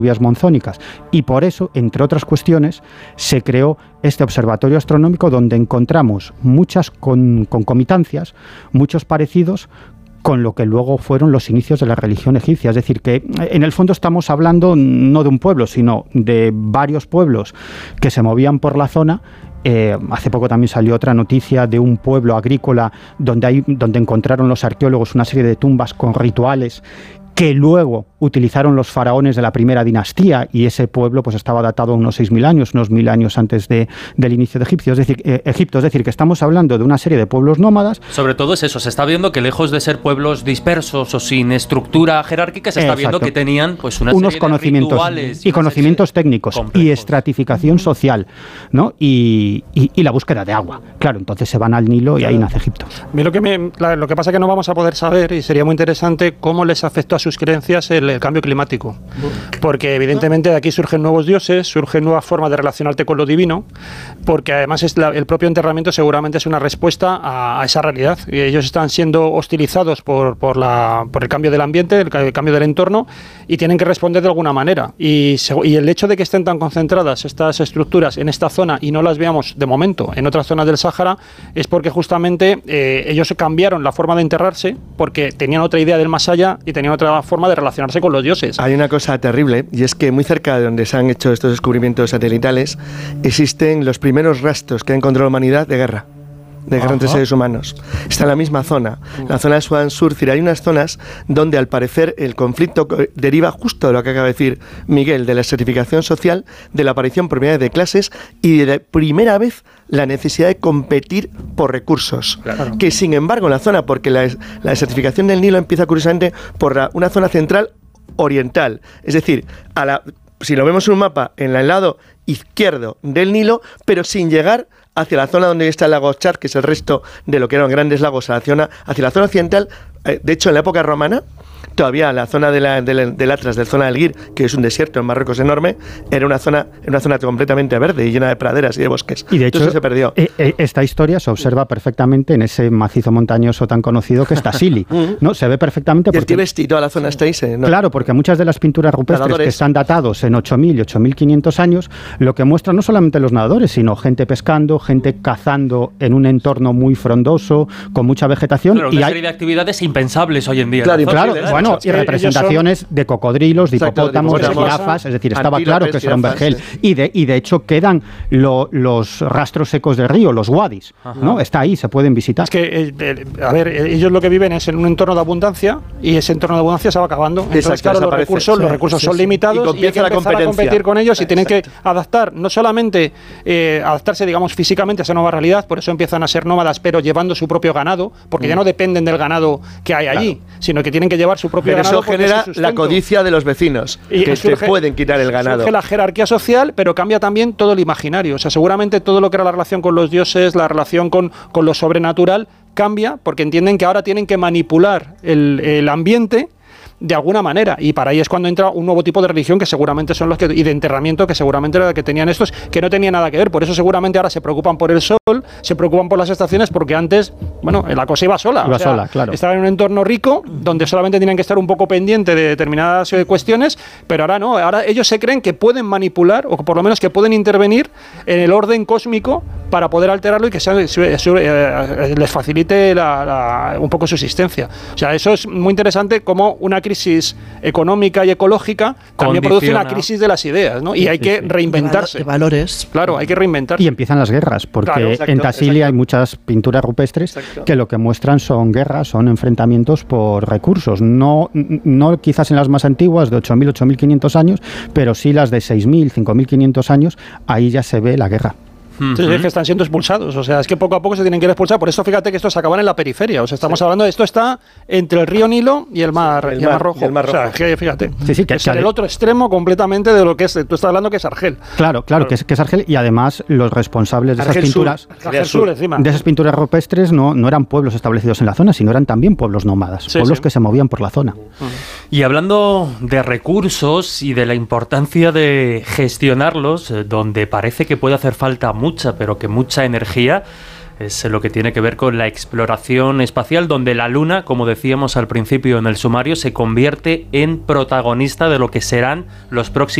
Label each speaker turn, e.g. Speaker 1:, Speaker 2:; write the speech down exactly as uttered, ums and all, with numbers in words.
Speaker 1: monzónicas, y por eso, entre otras cuestiones, se creó este observatorio astronómico donde encontramos muchas con, concomitancias, muchos parecidos con lo que luego fueron los inicios de la religión egipcia. Es decir, que en el fondo estamos hablando no de un pueblo, sino de varios pueblos que se movían por la zona. Eh, hace poco también salió otra noticia de un pueblo agrícola donde, hay, donde encontraron los arqueólogos una serie de tumbas con rituales que luego utilizaron los faraones de la primera dinastía, y ese pueblo pues estaba datado a unos seis mil años, unos mil años antes de, del inicio de Egipto. Es decir, eh, Egipto. Es decir, que estamos hablando de una serie de pueblos nómadas.
Speaker 2: Sobre todo es eso, se está viendo que lejos de ser pueblos dispersos o sin estructura jerárquica, se está
Speaker 1: Exacto.
Speaker 2: viendo que tenían pues una
Speaker 1: unos
Speaker 2: serie
Speaker 1: conocimientos
Speaker 2: de rituales
Speaker 1: y conocimientos técnicos complejos. Y estratificación social, ¿no? Y, y, y la búsqueda de agua. Claro, entonces se van al Nilo y ahí nace Egipto.
Speaker 3: A mí lo que, me, lo que pasa es que no vamos a poder saber, y sería muy interesante, cómo les afectó a sus creencias el el cambio climático, porque evidentemente de aquí surgen nuevos dioses, surgen nuevas formas de relacionarte con lo divino, porque además es la, el propio enterramiento seguramente es una respuesta a, a esa realidad. Y ellos están siendo hostilizados por, por, la, por el cambio del ambiente, el, el cambio del entorno, y tienen que responder de alguna manera. Y, y el hecho de que estén tan concentradas estas estructuras en esta zona y no las veamos de momento en otras zonas del Sáhara, es porque justamente eh, ellos cambiaron la forma de enterrarse porque tenían otra idea del más allá y tenían otra forma de relacionarse con los dioses.
Speaker 4: Hay una cosa terrible, y es que muy cerca de donde se han hecho estos descubrimientos satelitales existen los primeros rastros que ha encontrado la humanidad de guerra. de guerra entre seres humanos. Está en la misma zona, la zona de Sudán Sur. Es decir, hay unas zonas donde al parecer el conflicto deriva justo de lo que acaba de decir Miguel, de la estratificación social, de la aparición por primera vez de clases y de la primera vez la necesidad de competir por recursos. Claro. Que sin embargo en la zona, porque la, la estratificación del Nilo empieza curiosamente por la, una zona central oriental, es decir, a la, si lo vemos en un mapa, en el lado izquierdo del Nilo, pero sin llegar hacia la zona donde está el lago Chad, que es el resto de lo que eran grandes lagos, a la zona, hacia la zona occidental. Eh, de hecho, en la época romana, todavía la zona de la, de la, del Atlas, del zona del Gir, que es un desierto en Marruecos enorme, era una zona, una zona completamente verde y llena de praderas y de bosques.
Speaker 1: Y de hecho,
Speaker 4: entonces se perdió.
Speaker 1: Eh, eh, esta historia se observa perfectamente en ese macizo montañoso tan conocido que es Tassili, ¿no? Se ve perfectamente
Speaker 4: porque... Y el
Speaker 1: Tíbet
Speaker 4: y toda la zona está ahí, ¿no?
Speaker 1: Claro, porque muchas de las pinturas rupestres nadadores. que están datados en ocho mil y ocho mil quinientos años, lo que muestran no solamente los nadadores, sino gente pescando, gente cazando en un entorno muy frondoso, con mucha vegetación.
Speaker 2: Claro,
Speaker 1: y
Speaker 2: una
Speaker 1: hay...
Speaker 2: serie de actividades impensables hoy en día.
Speaker 1: Claro, claro, ¿eh? Bueno, y representaciones son... de cocodrilos, de
Speaker 4: Exacto,
Speaker 1: hipopótamos, de, de jirafas, es decir, estaba claro que eso era un vergel. Sí. Y, de, y de hecho quedan lo, los rastros secos del río, los wadis, ¿no? Está ahí, se pueden visitar.
Speaker 3: Es que, eh, eh, a ver, ellos lo que viven es en un entorno de abundancia y ese entorno de abundancia se va acabando. Entonces, Exacto, claro, los recursos, sí, los recursos sí, son sí. limitados y, y hay que empezar a competir con ellos y tienen Exacto. que adaptar, no solamente eh, adaptarse, digamos, físicamente a esa nueva realidad, por eso empiezan a ser nómadas, pero llevando su propio ganado, porque mm. ya no dependen del ganado que hay allí, claro. sino que tienen que llevar su propio
Speaker 4: pero
Speaker 3: ganado.
Speaker 4: Eso genera la codicia de los vecinos, y que surge, te pueden quitar el ganado.
Speaker 3: Surge la jerarquía social, pero cambia también todo el imaginario. O sea, seguramente todo lo que era la relación con los dioses, la relación con, con lo sobrenatural, cambia porque entienden que ahora tienen que manipular el, el ambiente de alguna manera, y para ahí es cuando entra un nuevo tipo de religión que seguramente son los que, y de enterramiento que seguramente era la que tenían estos, que no tenía nada que ver. Por eso seguramente ahora se preocupan por el sol, se preocupan por las estaciones, porque antes, bueno, la cosa iba sola.
Speaker 1: Iba
Speaker 3: o sea,
Speaker 1: sola, claro.
Speaker 3: Estaba en un entorno rico donde solamente tenían que estar un poco pendiente de determinadas eh, cuestiones, pero ahora no, ahora ellos se creen que pueden manipular, o por lo menos que pueden intervenir en el orden cósmico para poder alterarlo y que sea, su, su, eh, les facilite la, la, un poco su existencia. O sea, eso es muy interesante, como una crisis crisis económica y ecológica también Condiciona. produce una crisis de las ideas, ¿no? Y hay que reinventarse.
Speaker 5: De valores.
Speaker 3: Claro, hay que reinventarse.
Speaker 1: Y empiezan las guerras, porque claro, exacto, en Tassili hay muchas pinturas rupestres exacto. que lo que muestran son guerras, son enfrentamientos por recursos. No, no quizás en las más antiguas, de ocho mil, ocho mil quinientos años, pero sí las de seis mil, cinco mil quinientos años, ahí ya se ve la guerra.
Speaker 3: Sí, es que están siendo expulsados, o sea, es que poco a poco se tienen que ir expulsar, por eso fíjate que estos acaban en la periferia, o sea, estamos sí. hablando de esto está entre el río Nilo y el mar, el, y el mar, mar Rojo, el mar Rojo. O sea, que fíjate, sí, sí, que es el otro extremo completamente de lo que es, tú estás hablando que es Argel.
Speaker 1: Claro, claro, claro. Que, es, que es Argel, y además los responsables de
Speaker 3: Argel
Speaker 1: esas pinturas,
Speaker 3: Sur, Argel Sur, encima.
Speaker 1: de esas pinturas rupestres no, no eran pueblos establecidos en la zona, sino eran también pueblos nómadas, sí, pueblos sí. que se movían por la zona. Uh-huh.
Speaker 2: Y hablando de recursos y de la importancia de gestionarlos, donde parece que puede hacer falta mucha, pero que mucha energía, Es lo que tiene que ver con la exploración espacial, donde la Luna, como decíamos al principio en el sumario, se convierte en protagonista de lo que serán los próximos